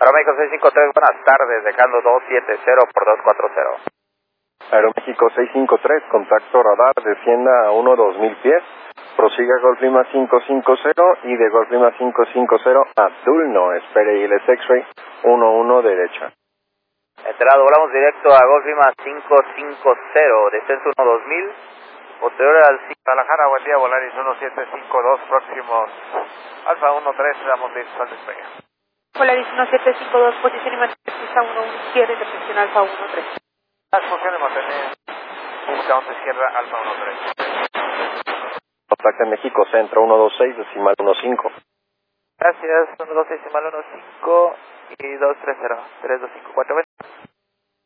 Aeroméxico 653, buenas tardes, dejando 270 por 240. Aeroméxico 653, contacto radar, descienda a 1-2000 pies, prosiga Golf Lima 550 y de Golf Lima 550, Abdul no, espere ILS X-Ray 11 derecha. Enterado, volamos directo a Golf Lima 550, descenso 1-2000, posterior al Guadalajara, buen día, Volaris 1752, próximos Alfa 13, damos listos al despegue. Volaris 1752, posición y mantener pista 11 izquierda, intercepción Alfa 13. Las funciones mantener pista 11 izquierda, Alfa 13. Contacto en México Centro 126, decimal 15. Gracias, 126, decimal 15 y 230, 325, 420.